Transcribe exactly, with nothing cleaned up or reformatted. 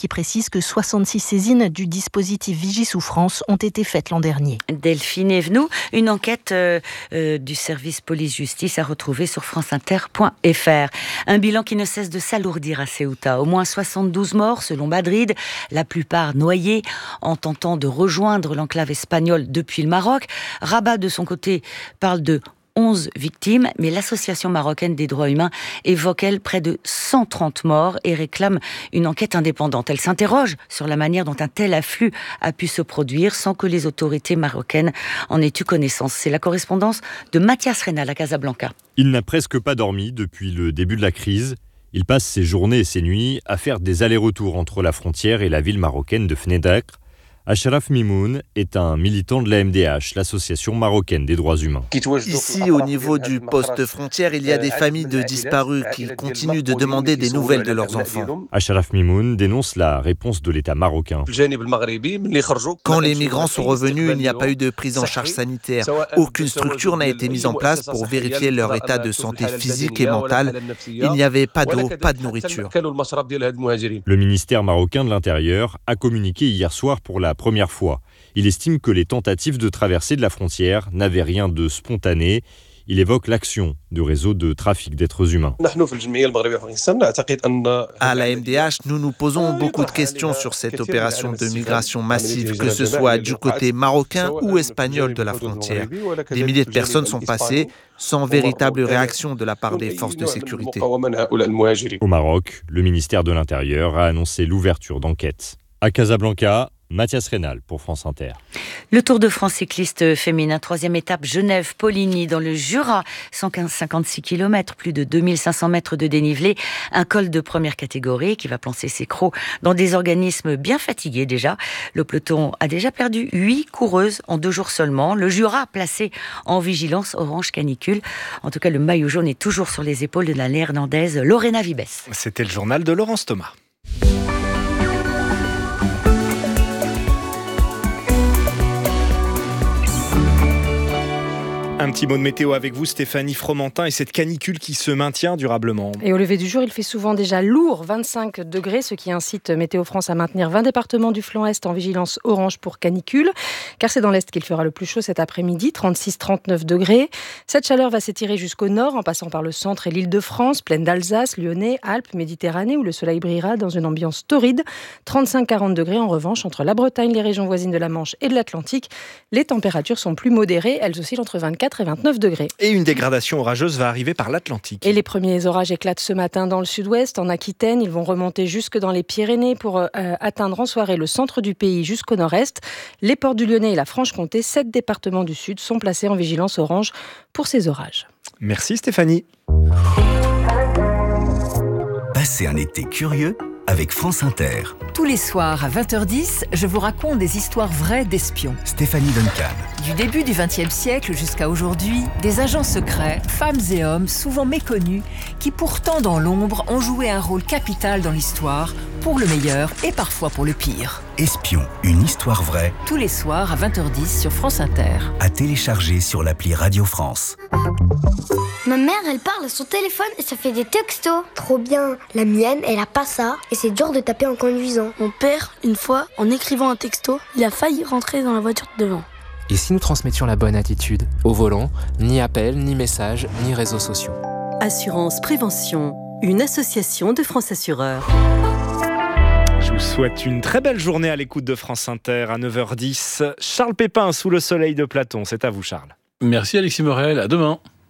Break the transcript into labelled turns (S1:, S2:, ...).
S1: qui précise que soixante-six saisines du dispositif Vigie-Souffrance ont été faites l'an dernier.
S2: Delphine Evenou, une enquête euh, euh, du service police-justice à retrouver sur franceinter point f r. Un bilan qui ne cesse de s'alourdir à Ceuta. Au moins soixante-douze morts selon Madrid, la plupart noyés en tentant de rejoindre l'enclave espagnole depuis le Maroc. Rabat, de son côté, parle de onze victimes, mais l'association marocaine des droits humains évoque, elle, près de cent trente morts et réclame une enquête indépendante. Elle s'interroge sur la manière dont un tel afflux a pu se produire sans que les autorités marocaines en aient eu connaissance. C'est la correspondance de Mathias Reynal à Casablanca.
S3: Il n'a presque pas dormi depuis le début de la crise. Il passe ses journées et ses nuits à faire des allers-retours entre la frontière et la ville marocaine de Fnedaq. Achraf Mimoun est un militant de l'A M D H, l'association marocaine des droits humains.
S4: Ici, au niveau du poste frontière, il y a des familles de disparus qui continuent de demander des nouvelles de leurs enfants.
S3: Achraf Mimoun dénonce la réponse de l'État marocain.
S4: Quand les migrants sont revenus, il n'y a pas eu de prise en charge sanitaire. Aucune structure n'a été mise en place pour vérifier leur état de santé physique et mentale. Il n'y avait pas d'eau, pas de nourriture.
S3: Le ministère marocain de l'Intérieur a communiqué hier soir pour la première fois. Il estime que les tentatives de traversée de la frontière n'avaient rien de spontané. Il évoque l'action de réseaux de trafic d'êtres humains.
S4: À la M D H, nous nous posons beaucoup de questions sur cette opération de migration massive, que ce soit du côté marocain ou espagnol de la frontière. Des milliers de personnes sont passées sans véritable réaction de la part des forces de sécurité.
S3: Au Maroc, le ministère de l'Intérieur a annoncé l'ouverture d'enquêtes. À Casablanca, Mathias Reynal pour France Inter.
S2: Le Tour de France cycliste féminin, troisième étape, Genève-Poligny dans le Jura, cent cinquante-six kilomètres, plus de deux mille cinq cents mètres de dénivelé, un col de première catégorie qui va plancer ses crocs dans des organismes bien fatigués déjà. Le peloton a déjà perdu huit coureuses en deux jours seulement. Le Jura placé en vigilance orange canicule. En tout cas, le maillot jaune est toujours sur les épaules de la néerlandaise Lorena Vibes.
S5: C'était le journal de Laurence Thomas. Un petit mot de météo avec vous, Stéphanie Fromentin, et cette canicule qui se maintient durablement.
S6: Et au lever du jour, il fait souvent déjà lourd, vingt-cinq degrés, ce qui incite Météo France à maintenir vingt départements du flanc Est en vigilance orange pour canicule, car c'est dans l'Est qu'il fera le plus chaud cet après-midi, trente-six à trente-neuf degrés. Cette chaleur va s'étirer jusqu'au nord, en passant par le centre et l'Île-de-France, plaine d'Alsace, Lyonnais, Alpes, Méditerranée, où le soleil brillera dans une ambiance torride. trente-cinq à quarante degrés en revanche, entre la Bretagne, les régions voisines de la Manche et de l'Atlantique. Les températures sont plus modérées, elles oscillent entre vingt-quatre et vingt-neuf degrés.
S5: Et une dégradation orageuse va arriver par l'Atlantique.
S6: Et les premiers orages éclatent ce matin dans le sud-ouest, en Aquitaine. Ils vont remonter jusque dans les Pyrénées pour euh, atteindre en soirée le centre du pays jusqu'au nord-est. Les ports du Lyonnais et la Franche-Comté, sept départements du sud, sont placés en vigilance orange pour ces orages.
S5: Merci Stéphanie.
S7: Passez un été curieux avec France Inter.
S8: Tous les soirs à vingt heures dix, je vous raconte des histoires vraies d'espions.
S7: Stéphanie Duncan.
S8: Du début du vingtième siècle jusqu'à aujourd'hui, des agents secrets, femmes et hommes souvent méconnus, qui pourtant dans l'ombre ont joué un rôle capital dans l'histoire, pour le meilleur et parfois pour le pire.
S7: Espion, une histoire vraie.
S8: Tous les soirs à vingt heures dix sur France Inter.
S7: À télécharger sur l'appli Radio France.
S9: Ma mère, elle parle à son téléphone et ça fait des textos. Trop bien. La mienne, elle a pas ça et c'est dur de taper en conduisant.
S10: Mon père, une fois, en écrivant un texto, il a failli rentrer dans la voiture de devant.
S11: Et si nous transmettions la bonne attitude ? Au volant, ni appel, ni message, ni réseaux sociaux.
S12: Assurance Prévention, une association de France Assureurs.
S5: Je vous souhaite une très belle journée à l'écoute de France Inter à neuf heures dix. Charles Pépin, Sous le soleil de Platon. C'est à vous, Charles.
S13: Merci Alexis Morel, à demain.